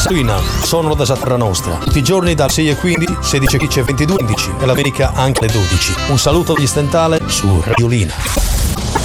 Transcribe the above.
Sabrina, sono da Terra Nostra. Tutti i giorni dalle 6:15, 16:15 e 22:15 e l'America anche alle 12. Un saluto di Stentale su Radiolina.